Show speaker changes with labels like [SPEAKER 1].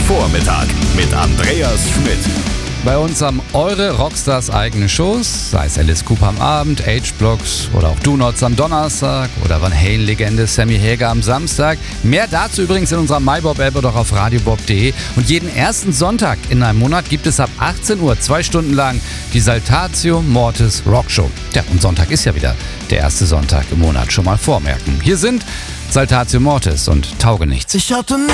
[SPEAKER 1] Vormittag mit Andreas Schmidt.
[SPEAKER 2] Bei uns haben eure Rockstars eigene Shows, sei es Alice Cooper am Abend, H-Blocks oder auch Do Nots am Donnerstag oder Van Halen-Legende Sammy Hagar am Samstag. Mehr dazu übrigens in unserer MyBob-App oder auch auf radiobob.de. Und jeden ersten Sonntag in einem Monat gibt es ab 18 Uhr 2 Stunden lang die Saltatio Mortis Rockshow. Ja, und Sonntag ist ja wieder der erste Sonntag im Monat, schon mal vormerken. Hier sind Saltatio Mortis und Taugenichts.
[SPEAKER 3] Ich hatte